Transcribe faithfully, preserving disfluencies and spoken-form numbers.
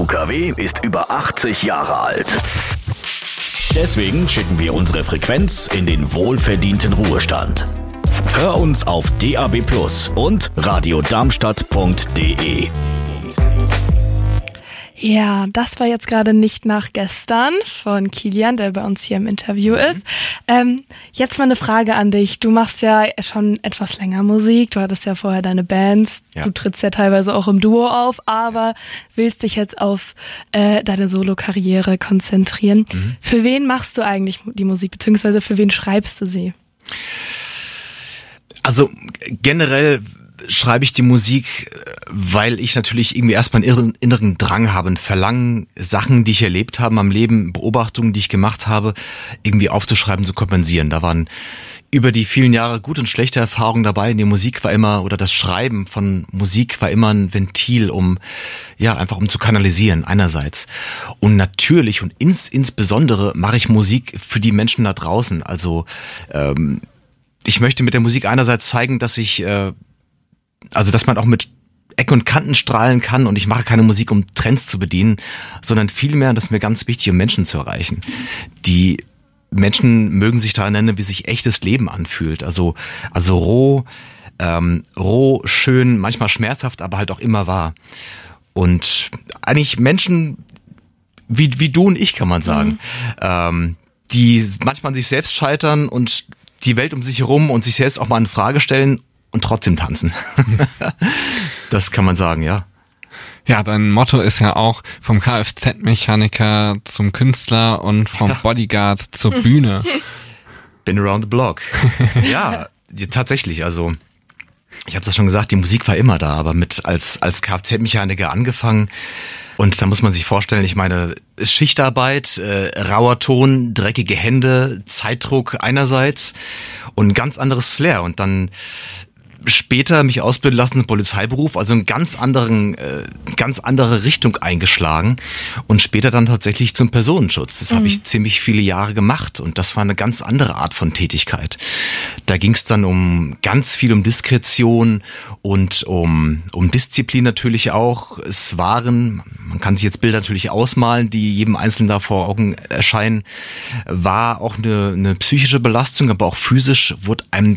K W ist über achtzig Jahre alt. Deswegen schicken wir unsere Frequenz in den wohlverdienten Ruhestand. Hör uns auf D A B Plus und radiodarmstadt punkt de. Ja, das war jetzt gerade Nicht nach gestern von Kilian, der bei uns hier im Interview ist. Ähm, jetzt mal eine Frage an dich. Du machst ja schon etwas länger Musik, du hattest ja vorher deine Bands, ja. Du trittst ja teilweise auch im Duo auf, aber willst dich jetzt auf äh, deine Solo-Karriere konzentrieren. Mhm. Für wen machst du eigentlich die Musik, beziehungsweise für wen schreibst du sie? Also generell schreibe ich die Musik, weil ich natürlich irgendwie erstmal einen inneren Drang habe, ein Verlangen, Sachen, die ich erlebt habe am Leben, Beobachtungen, die ich gemacht habe, irgendwie aufzuschreiben, zu kompensieren. Da waren über die vielen Jahre gute und schlechte Erfahrungen dabei. Die Musik war immer, oder das Schreiben von Musik war immer ein Ventil, um, ja, einfach um zu kanalisieren, einerseits. Und natürlich und ins, insbesondere mache ich Musik für die Menschen da draußen. Also, ähm, ich möchte mit der Musik einerseits zeigen, dass ich, äh, also dass man auch mit Ecken und Kanten strahlen kann, und ich mache keine Musik, um Trends zu bedienen, sondern vielmehr, das ist mir ganz wichtig, um Menschen zu erreichen. Die Menschen mögen sich daran erinnern, wie sich echtes Leben anfühlt. Also also roh, ähm, roh, schön, manchmal schmerzhaft, aber halt auch immer wahr. Und eigentlich Menschen wie wie du und ich, kann man sagen, mhm. ähm, die manchmal an sich selbst scheitern und die Welt um sich herum und sich selbst auch mal in Frage stellen und trotzdem tanzen. Das kann man sagen, ja. Ja, dein Motto ist ja auch vom Kfz-Mechaniker zum Künstler und vom ja. Bodyguard zur Bühne. Been around the block. Ja, tatsächlich, also ich habe das schon gesagt, die Musik war immer da, aber mit als als Kfz-Mechaniker angefangen. Und da muss man sich vorstellen, ich meine, Schichtarbeit, äh, rauer Ton, dreckige Hände, Zeitdruck einerseits und ein ganz anderes Flair. Und dann später mich ausbilden lassen im Polizeiberuf, also einen ganz anderen, äh, ganz andere Richtung eingeschlagen und später dann tatsächlich zum Personenschutz. Das mhm. habe ich ziemlich viele Jahre gemacht und das war eine ganz andere Art von Tätigkeit. Da ging es dann um ganz viel um Diskretion und um um Disziplin natürlich auch. Es waren, man kann sich jetzt Bilder natürlich ausmalen, die jedem Einzelnen da vor Augen erscheinen, war auch eine, eine psychische Belastung, aber auch physisch wurde einem